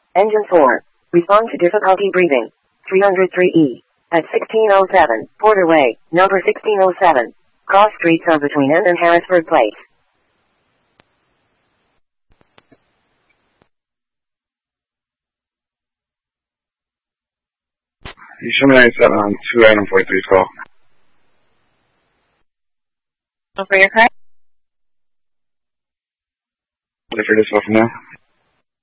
Engine 4. Respond to difficulty breathing. 303E. At 1607, Porter Way, number 1607. Cross streets are between N and Harrisburg Place. You show me 97 on 2 item 43's call. For your car? Wait for this one from now.